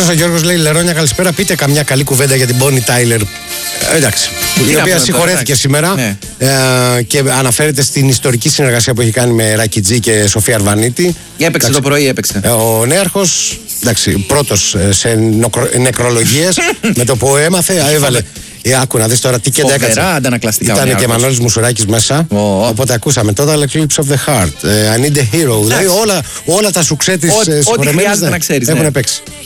Φίλος ο Γιώργος λέει: Λερόνια, καλησπέρα. Πείτε καμιά καλή κουβέντα για την Bonnie Tyler. Εντάξει. Η οποία συγχωρέθηκε σήμερα και αναφέρεται στην ιστορική συνεργασία που έχει κάνει με Ράκη Τζι και Σοφία Αρβανίτη. Έπαιξε το πρωί, έπαιξε. Ο νέαρχος, πρώτος σε νεκρολογίες, με το που έμαθε, έβαλε. Άκου να δεις τώρα τι και έκατσε. Ήταν και Μανώλης Μουσουράκης μέσα. Οπότε ακούσαμε Total Eclipse of the Heart, I Need a Hero. Δηλαδή όλα τα σουξέ της ό,τι χρειάζεται να ξέρεις. έχουν παίξει.